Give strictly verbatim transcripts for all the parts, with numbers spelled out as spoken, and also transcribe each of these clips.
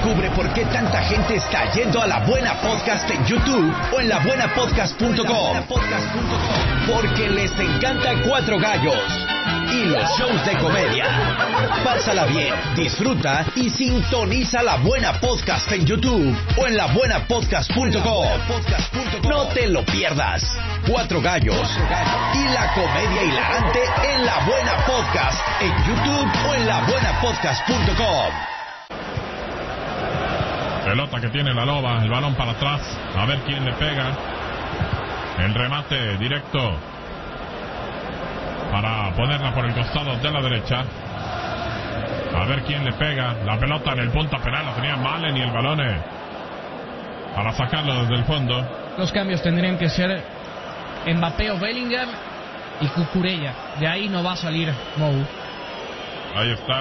Descubre por qué tanta gente está yendo a La Buena Podcast en YouTube o en la buena podcast punto com. Porque les encanta Cuatro Gallos y los shows de comedia. Pásala bien, disfruta y sintoniza La Buena Podcast en YouTube o en la buena podcast punto com. No te lo pierdas. Cuatro Gallos y la comedia hilarante en La Buena Podcast en YouTube o en la buena podcast punto com. Pelota que tiene la Loba, el balón para atrás, a ver quién le pega. El remate directo para ponerla por el costado de la derecha. A ver quién le pega. La pelota en el punto penal la tenía Malen y el balón eh, para sacarlo desde el fondo. Los cambios tendrían que ser Mbappé o Bellingham y Cucurella. De ahí no va a salir Mou. Ahí está.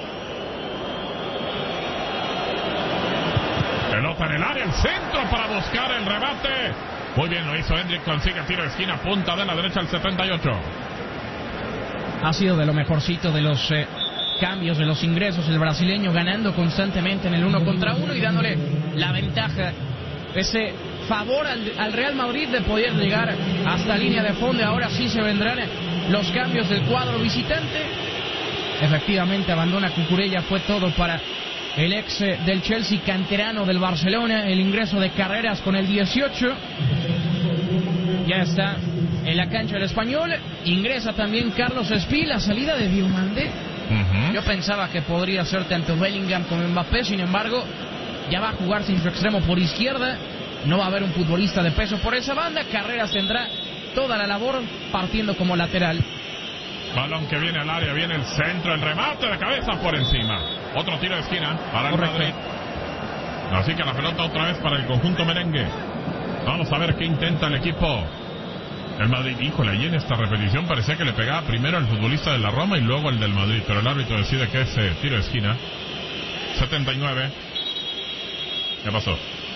Pelota en el área, el centro para buscar el remate. Muy bien lo hizo Hendrik, consigue el tiro de esquina, punta de la derecha al setenta y ocho. Ha sido de lo mejorcito de los eh, cambios, de los ingresos, el brasileño ganando constantemente en el uno contra uno y dándole la ventaja, ese favor al, al Real Madrid de poder llegar hasta línea de fondo. Ahora sí se vendrán los cambios del cuadro visitante. Efectivamente abandona Cucurella, fue todo para el ex del Chelsea, canterano del Barcelona. El ingreso de Carreras con el dieciocho. Ya está en la cancha del Español. Ingresa también Carlos Espí. La salida de Diomande. Uh-huh. Yo pensaba que podría ser tanto Bellingham como Mbappé. Sin embargo, ya va a jugar sin su extremo por izquierda. No va a haber un futbolista de peso por esa banda. Carreras tendrá toda la labor partiendo como lateral. Balón que viene al área, viene el centro, el remate de cabeza por encima. Otro tiro de esquina para el Correcto. Madrid. Así que la pelota otra vez para el conjunto merengue. Vamos a ver qué intenta el equipo. El Madrid, híjole, ahí en esta repetición parecía que le pegaba primero al futbolista de la Roma y luego al del Madrid. Pero el árbitro decide que es eh, tiro de esquina. setenta y nueve. ¿Qué pasó?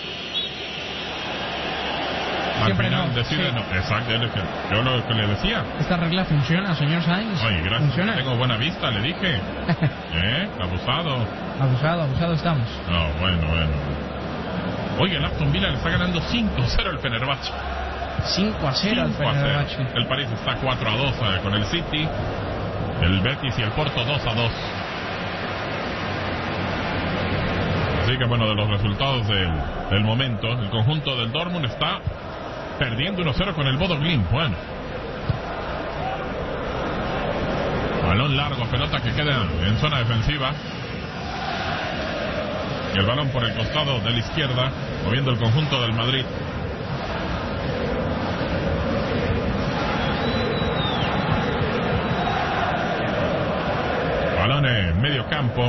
Al Siempre final no, decide sí. no. Exacto, yo lo que le decía. Esta regla funciona, señor Sainz. Ay, gracias. Funciona. Tengo buena vista, le dije. ¿Eh? Abusado. Abusado, abusado estamos. No, bueno, bueno. Oye, el Aston Villa le está ganando cinco cero al Fenerbahce. cinco a cero al Fenerbahce. El París está cuatro a dos eh, con el City. El Betis y el Porto dos a dos. Así que bueno, de los resultados del, del momento, el conjunto del Dortmund está perdiendo uno cero con el Bodo Glimt. Bueno. Balón largo, pelota que queda en zona defensiva. Y el balón por el costado de la izquierda, moviendo el conjunto del Madrid. Balón en medio campo.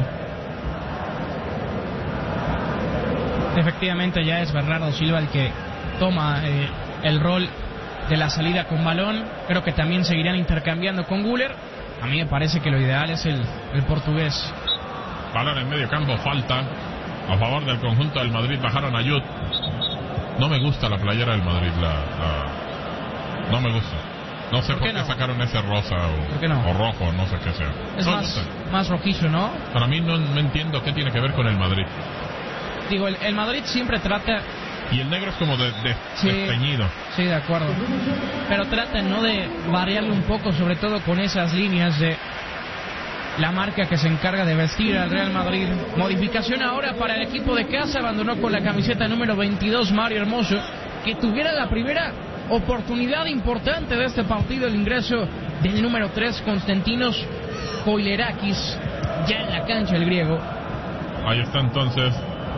Efectivamente ya es Bernardo Silva el que toma eh, el rol de la salida con balón. Creo que también seguirán intercambiando con Güler. A mí me parece que lo ideal es el, el portugués. Balón en medio campo, falta a favor del conjunto del Madrid. Bajaron a Yud. No me gusta la playera del Madrid, la, la... no me gusta. No sé por, por qué, qué no? sacaron ese rosa o, no? o rojo, no sé qué sea. Es no, más, no sé. más rojizo, ¿no? Para mí no, no entiendo qué tiene que ver con el Madrid. Digo, el, el Madrid siempre trata... Y el negro es como de, de, sí, de teñido. Sí, de acuerdo. Pero tratan, ¿no?, de variarle un poco, sobre todo con esas líneas de la marca que se encarga de vestir al Real Madrid. Modificación ahora para el equipo de casa. Abandonó con la camiseta número veintidós Mario Hermoso, que tuviera la primera oportunidad importante de este partido, el ingreso del número tres Konstantinos Koilerakis, ya en la cancha el griego. Ahí está entonces.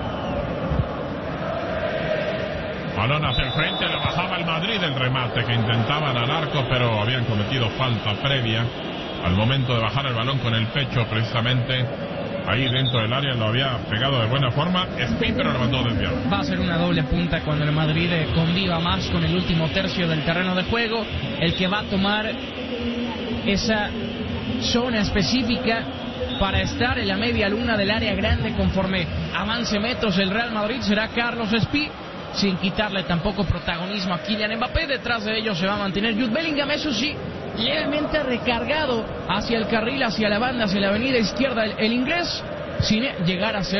Balón hacia el frente, lo bajaba el Madrid, el remate que intentaban al arco, pero habían cometido falta previa al momento de bajar el balón con el pecho, precisamente ahí dentro del área lo había pegado de buena forma Espí, pero lo mandó desviado. Va a ser una doble punta cuando el Madrid eh, conviva más con el último tercio del terreno de juego. El que va a tomar esa zona específica para estar en la media luna del área grande conforme avance metros el Real Madrid será Carlos Espí, sin quitarle tampoco protagonismo a Kylian Mbappé. Detrás de ellos se va a mantener Jude Bellingham, eso sí, levemente recargado hacia el carril, hacia la banda, hacia la avenida izquierda el, el inglés, sin llegar a ser